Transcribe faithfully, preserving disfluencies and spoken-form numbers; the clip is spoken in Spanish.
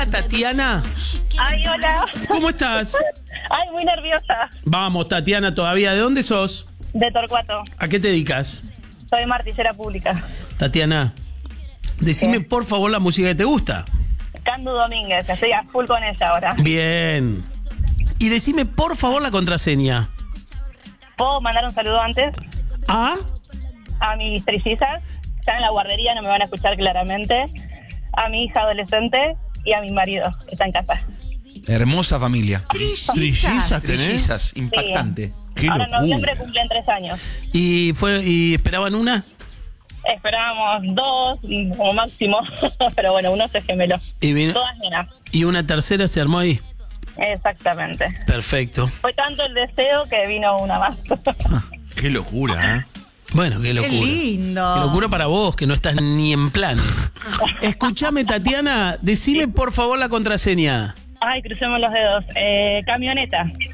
Hola, Tatiana. Ay, hola. ¿Cómo estás? Ay, muy nerviosa. Vamos, Tatiana, todavía. ¿De dónde sos? De Torcuato. ¿A qué te dedicas? Soy martillera pública. Tatiana, decime ¿Qué? por favor la música que te gusta. Candu Domínguez, estoy a full con ella ahora. Bien. Y decime por favor la contraseña. ¿Puedo mandar un saludo antes ¿Ah? a mis trillizas? Están en la guardería, no me van a escuchar claramente. A mi hija adolescente y a mi marido, que está en casa. Hermosa familia. ¿Trillizas tenés? Trillizas, impactante. ¡Qué Ahora en noviembre locura! cumplen tres años. ¿Y, fue, y esperaban una? Esperábamos dos, como máximo, pero bueno, uno se gemeló. Y, vino, Todas nenas. y una tercera se armó ahí. Exactamente. Perfecto. Fue tanto el deseo que vino una más. ¡Qué locura, eh! Bueno, qué locura. Qué lindo. Qué locura para vos, que no estás ni en planes. Escúchame, Tatiana, decime por favor la contraseña. Ay, crucemos los dedos. Eh, camioneta.